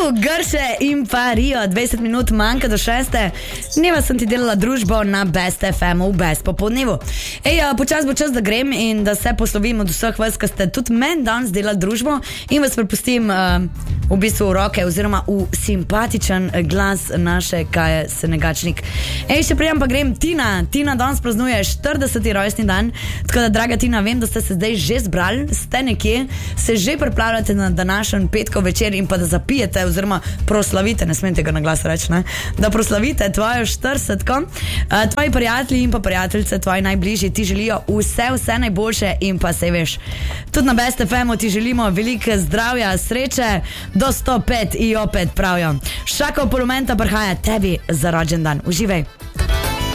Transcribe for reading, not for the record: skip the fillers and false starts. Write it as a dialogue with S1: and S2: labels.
S1: Grše in pa Rio, 20 minut manjka do 6. Dneva sem ti delala družbo na Best FM-u v Best popoldnevu. Počas bo čas, da grem in da se poslovim od vseh vas, ki ste tudi meni danes delali družbo in vas prepustim v bistvu v roke oziroma v simpatičen glas naše Kaje Senegačnik. Še prijem pa grem Tina danes praznuje 40. rojstni dan, tako da draga Tina, vem, da ste se zdaj že zbrali, ste nekje, se že pripravljate na današnji petkov večer in pa da zapijete oziroma proslavite, ne smem tega na glas reči, ne? Da proslavite tvojo 40-ko. Tvoji prijatelji in pa prijateljice, tvoji najbližji ti želijo vse najboljše in pa se veš, tudi na Best FM-u ti želimo veliko zdravja, sreče, do 105 in opet pravijo. Šako polumenta prihaja tebi za rođen dan. Uživaj.